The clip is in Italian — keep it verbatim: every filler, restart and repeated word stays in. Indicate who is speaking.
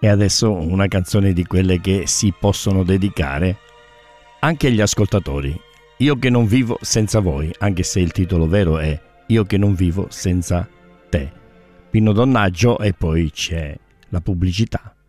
Speaker 1: E adesso una canzone di quelle che si possono dedicare anche agli ascoltatori. Io che non vivo senza voi, anche se il titolo vero è Io che non vivo senza te. Pino Donaggio, e poi c'è la pubblicità.